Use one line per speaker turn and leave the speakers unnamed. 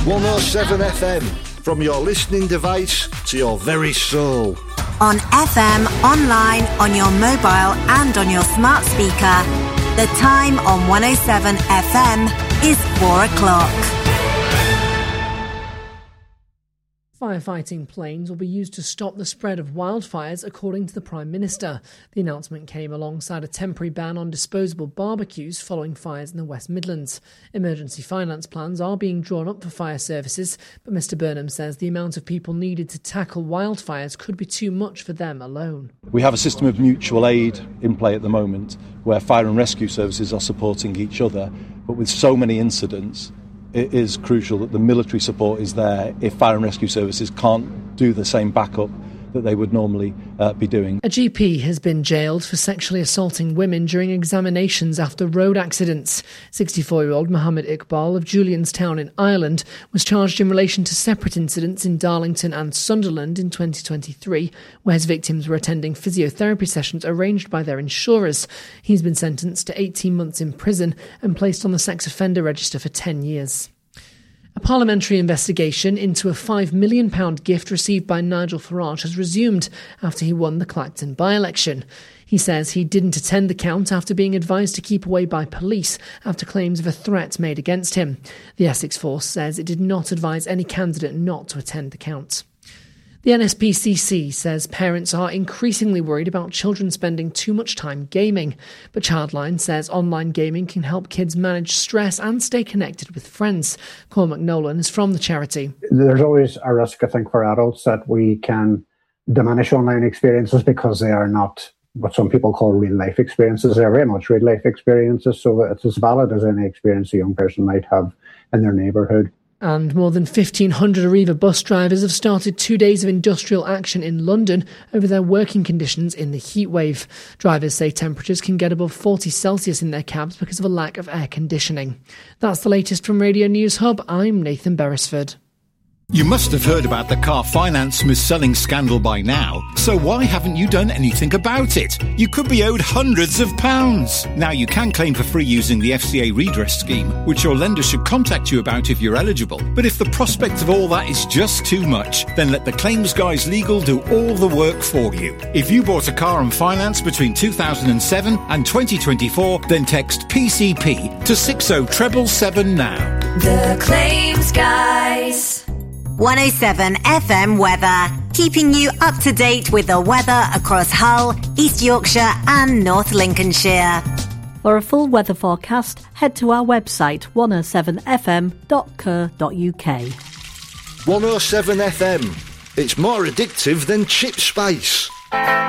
107 FM, from your listening device to your very soul.
On FM, online, on your mobile and on your smart speaker. The time on 107 FM is 4 o'clock.
Firefighting planes will be used to stop the spread of wildfires, according to the Prime Minister. The announcement came alongside a temporary ban on disposable barbecues following fires in the West Midlands. Emergency finance plans are being drawn up for fire services, but Mr Burnham says the amount of people needed to tackle wildfires could be too much for them alone.
We have a system of mutual aid in play at the moment where fire and rescue services are supporting each other, but with so many incidents, it is crucial that the military support is there if fire and rescue services can't do the same backup that they would normally be doing.
A GP has been jailed for sexually assaulting women during examinations after road accidents. 64-year-old Mohammed Iqbal of Julianstown in Ireland was charged in relation to separate incidents in Darlington and Sunderland in 2023, where his victims were attending physiotherapy sessions arranged by their insurers. He's been sentenced to 18 months in prison and placed on the sex offender register for 10 years. A parliamentary investigation into a £5 million gift received by Nigel Farage has resumed after he won the Clacton by-election. He says he didn't attend the count after being advised to keep away by police after claims of a threat made against him. The Essex Force says it did not advise any candidate not to attend the count. The NSPCC says parents are increasingly worried about children spending too much time gaming, but Childline says online gaming can help kids manage stress and stay connected with friends. Cormac Nolan is from the charity.
There's always a risk, I think, for adults that we can diminish online experiences because they are not what some people call real-life experiences. They're very much real-life experiences, so it's as valid as any experience a young person might have in their neighbourhood.
And more than 1,500 Arriva bus drivers have started 2 days of industrial action in London over their working conditions in the heatwave. Drivers say temperatures can get above 40 Celsius in their cabs because of a lack of air conditioning. That's the latest from Radio News Hub. I'm Nathan Beresford.
You must have heard about the car finance mis-selling scandal by now, so why haven't you done anything about it? You could be owed hundreds of pounds. Now you can claim for free using the FCA redress scheme, which your lender should contact you about if you're eligible. But if the prospect of all that is just too much, then let the Claims Guys Legal do all the work for you. If you bought a car on finance between 2007 and 2024, then text PCP to 60777 now.
The Claims Guys. 107 FM weather, keeping you up to date with the weather across Hull, East Yorkshire and North Lincolnshire.
For a full weather forecast, head to our website 107fm.co.uk.
107 FM. It's more addictive than Chip Spice.